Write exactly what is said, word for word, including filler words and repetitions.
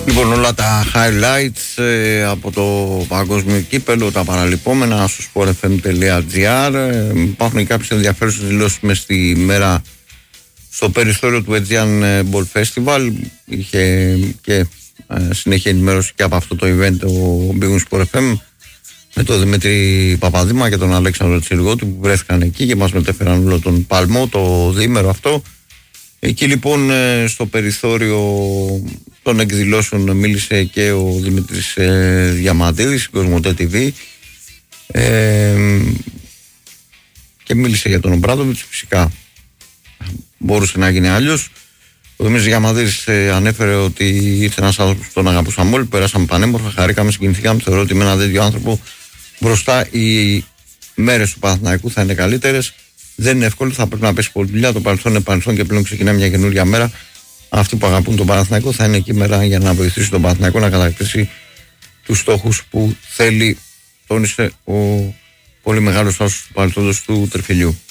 Λοιπόν, όλα τα highlights ε, από το παγκόσμιο κύπελο, τα παραλυπόμενα στο sport f m dot g r. Ε, υπάρχουν κάποιες ενδιαφέρουσες δηλώσεις μες στη μέρα στο περιθώριο του Aegean Ball Festival. Είχε και ε, συνέχεια ενημέρωση και από αυτό το event ο Big Win Sport εφ εμ με τον Δημήτρη Παπαδήμα και τον Αλέξανδρο Τσιργότη που βρέθηκαν εκεί και μας μετέφεραν όλο τον παλμό το διήμερο αυτό. Εκεί λοιπόν στο περιθώριο των εκδηλώσεων μίλησε και ο Δημήτρης ε, Διαμαντίδης, Κοσμοτέ τι βι, ε, και μίλησε για τον Ομπράντοβιτς. Φυσικά μπορούσε να γίνει αλλιώς. Ο Δημήτρης Διαμαντίδης ε, ανέφερε ότι ήρθε ένας άνθρωπος που τον αγαπούσαμε όλοι, περάσαμε πανέμορφα, χαρήκαμε, συγκινηθήκαμε. Θεωρώ ότι με έναν τέτοιο άνθρωπο μπροστά οι μέρες του Παναθηναϊκού θα είναι καλύτερες. Δεν είναι εύκολο, θα πρέπει να πέσει πολλή δουλειά. Το παρελθόν είναι παρελθόν και πλέον ξεκινά μια καινούργια μέρα. Αυτοί που αγαπούν τον Παναθηναϊκό θα είναι εκεί μέρα για να βοηθήσει τον Παναθηναϊκό να κατακτήσει τους στόχους που θέλει, τόνισε ο πολύ μεγάλος άσος του παρελθόντος του Τριφυλιού.